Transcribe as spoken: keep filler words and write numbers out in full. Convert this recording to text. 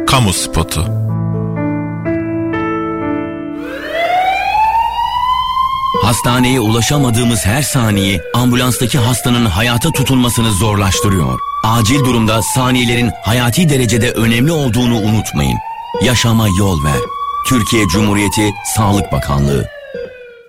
Kamu spotu. Hastaneye ulaşamadığımız her saniye ambulanstaki hastanın hayata tutunmasını zorlaştırıyor. Acil durumda saniyelerin hayati derecede önemli olduğunu unutmayın. Yaşama yol ver. Türkiye Cumhuriyeti Sağlık Bakanlığı.